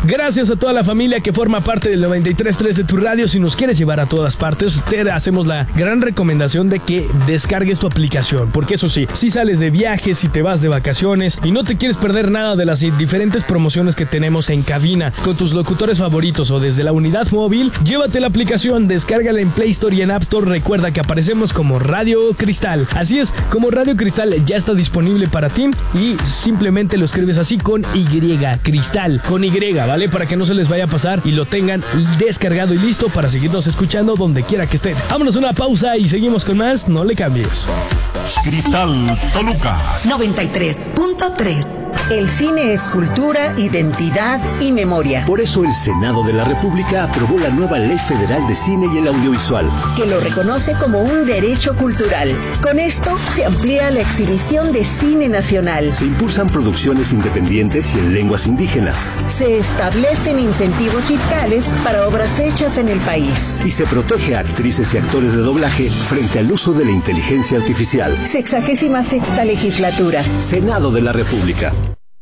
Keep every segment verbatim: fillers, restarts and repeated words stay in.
Gracias a toda la familia que forma parte del noventa y tres punto tres de tu radio. Si nos quieres llevar a todas partes, te hacemos la gran recomendación de que descargues tu aplicación. Porque eso sí, si sales de viaje, si te vas de vacaciones y no te quieres perder nada de las diferentes promociones que tenemos en cabina con tus locutores favoritos o desde la unidad móvil, llévate la aplicación, descárgala en Play Store y en App Store. Recuerda que aparecemos como Radio Cristal. Así es, como Radio Cristal ya está disponible para ti y simplemente lo escribes así con Y, Cristal, con Y, ¿vale? Para que no se les vaya a pasar y lo tengan descargado y listo para seguirnos escuchando donde quiera que estén. Vámonos a una pausa y seguimos con más. No le cambies. Cristal Toluca noventa y tres punto tres. El cine es cultura, identidad y memoria. Por eso el Senado de la República aprobó la nueva Ley Federal de Cine y el Audiovisual, que lo reconoce como un derecho cultural. Con esto se amplía la exhibición de cine nacional. Se impulsan producciones independientes y en lenguas indígenas. Se establecen incentivos fiscales para obras hechas en el país. Y se protege a actrices y actores de doblaje frente al uso de la inteligencia artificial. Sexagésima sexta legislatura. Senado de la República.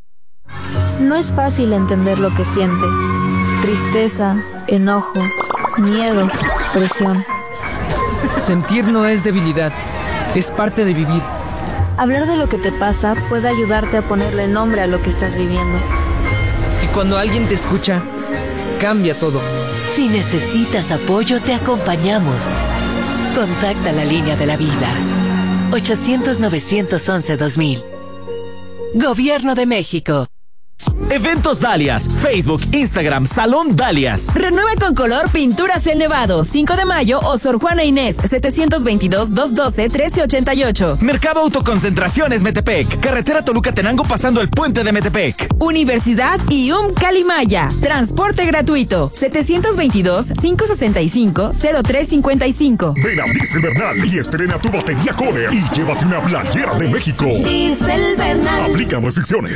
No es fácil entender lo que sientes. Tristeza, enojo, miedo, presión. Sentir no es debilidad, es parte de vivir. Hablar de lo que te pasa puede ayudarte a ponerle nombre a lo que estás viviendo. Y cuando alguien te escucha, cambia todo. Si necesitas apoyo, te acompañamos. Contacta la línea de la vida. ochocientos, novecientos once, dos mil. Gobierno de México. Eventos Dalias, Facebook, Instagram, Salón Dalias. Renueva con color Pinturas El Nevado, cinco de mayo o Sor Juana Inés, setecientos veintidós, doscientos doce, trece ochenta y ocho. Mercado Autoconcentraciones Metepec, carretera Toluca-Tenango pasando el puente de Metepec. Universidad I U M Calimaya, transporte gratuito, setecientos veintidós, quinientos sesenta y cinco, cero tres cincuenta y cinco. Ven a Diesel Bernal y estrena tu batería Core y llévate una playera de México. Diesel Bernal. Aplican restricciones.